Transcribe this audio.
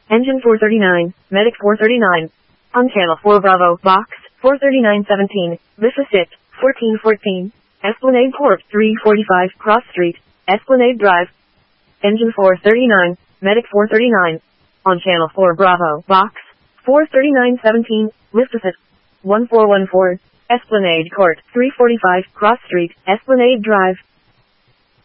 Engine 439, Medic 439. On Channel 4 Bravo, Box 43917, Mississippi 1414. Esplanade Court 345, Cross Street, Esplanade Drive. Engine 439, Medic 439. On Channel 4 Bravo, Box 43917, Mississippi 1414. Esplanade Court 345, Cross Street, Esplanade Drive.